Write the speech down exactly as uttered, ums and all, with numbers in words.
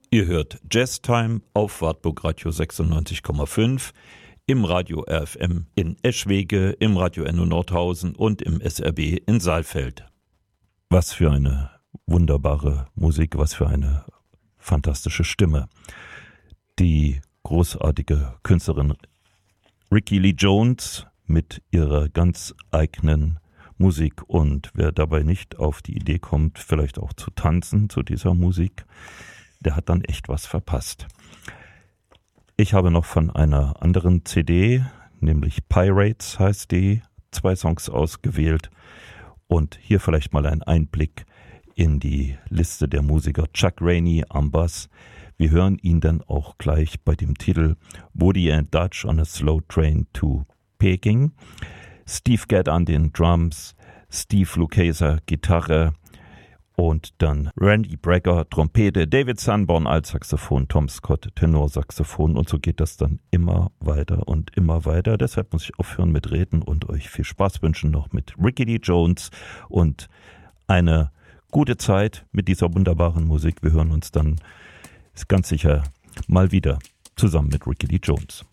Ihr hört Jazztime auf Wartburg Radio sechsundneunzig Komma fünf, im Radio R F M in Eschwege, im Radio Enno Nordhausen und im S R B in Saalfeld. Was für eine wunderbare Musik, was für eine fantastische Stimme. Die großartige Künstlerin Rickie Lee Jones mit ihrer ganz eigenen Musik, und wer dabei nicht auf die Idee kommt, vielleicht auch zu tanzen zu dieser Musik, der hat dann echt was verpasst. Ich habe noch von einer anderen C D, nämlich Pirates heißt die, zwei Songs ausgewählt, und hier vielleicht mal ein Einblick in die Liste der Musiker. Chuck Rainey am Bass. Wir hören ihn dann auch gleich bei dem Titel Woody and Dutch on a Slow Train to Peking. Steve Gadd an den Drums, Steve Lukather Gitarre und dann Randy Brecker Trompete, David Sanborn Altsaxophon, Tom Scott Tenorsaxophon, und so geht das dann immer weiter und immer weiter. Deshalb muss ich aufhören mit Reden und euch viel Spaß wünschen noch mit Rickie Lee Jones und eine gute Zeit mit dieser wunderbaren Musik. Wir hören uns dann ganz sicher mal wieder zusammen mit Rickie Lee Jones.